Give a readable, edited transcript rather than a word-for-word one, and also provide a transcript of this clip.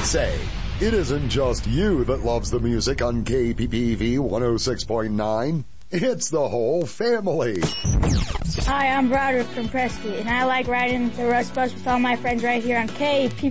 Say, it isn't just you that loves the music on KPPV 106.9. It's the whole family. Hi, I'm Broderick from Prescott, and I like riding the Rust Bus with all my friends right here on KPPV.